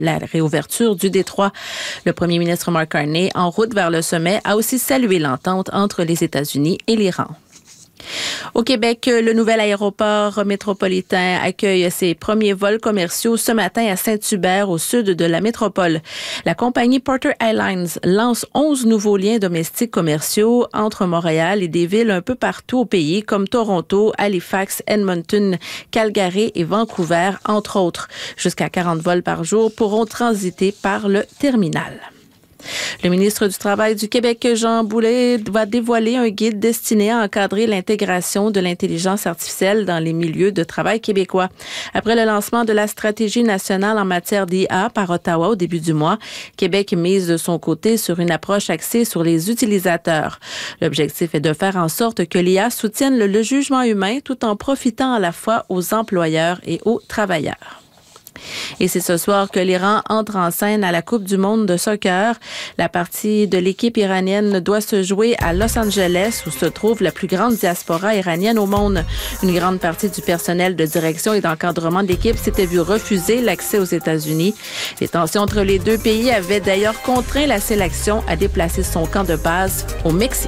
la réouverture du détroit. Le premier ministre Mark Carney, en route vers le sommet, a aussi salué l'entente entre les États-Unis et l'Iran. Au Québec, le nouvel aéroport métropolitain accueille ses premiers vols commerciaux ce matin à Saint-Hubert, au sud de la métropole. La compagnie Porter Airlines lance 11 nouveaux liens domestiques commerciaux entre Montréal et des villes un peu partout au pays, comme Toronto, Halifax, Edmonton, Calgary et Vancouver, entre autres. Jusqu'à 40 vols par jour pourront transiter par le terminal. Le ministre du Travail du Québec, Jean Boulet, va dévoiler un guide destiné à encadrer l'intégration de l'intelligence artificielle dans les milieux de travail québécois. Après le lancement de la stratégie nationale en matière d'IA par Ottawa au début du mois, Québec mise de son côté sur une approche axée sur les utilisateurs. L'objectif est de faire en sorte que l'IA soutienne le jugement humain tout en profitant à la fois aux employeurs et aux travailleurs. Et c'est ce soir que l'Iran entre en scène à la Coupe du monde de soccer. La partie de l'équipe iranienne doit se jouer à Los Angeles, où se trouve la plus grande diaspora iranienne au monde. Une grande partie du personnel de direction et d'encadrement de l'équipe s'était vu refuser l'accès aux États-Unis. Les tensions entre les deux pays avaient d'ailleurs contraint la sélection à déplacer son camp de base au Mexique.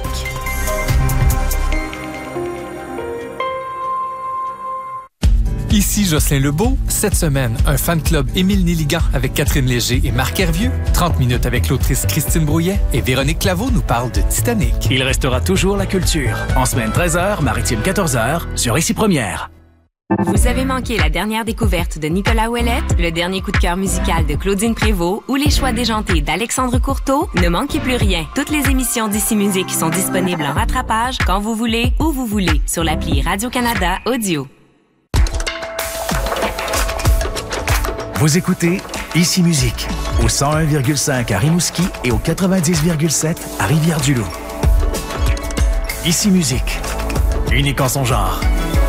Ici Jocelyn Lebeau. Cette semaine, un fan club Émile Néligan avec Catherine Léger et Marc Hervieux. 30 minutes avec l'autrice Christine Brouillet et Véronique Claveau nous parle de Titanic. Il restera toujours la culture. En semaine 13h, maritime 14h, sur Ici Première. Vous avez manqué la dernière découverte de Nicolas Ouellette, le dernier coup de cœur musical de Claudine Prévost ou les choix déjantés d'Alexandre Courteau? Ne manquez plus rien. Toutes les émissions d'Ici Musique sont disponibles en rattrapage quand vous voulez, où vous voulez, sur l'appli Radio-Canada Audio. Vous écoutez Ici Musique, au 101,5 à Rimouski et au 90,7 à Rivière-du-Loup. Ici Musique, unique en son genre.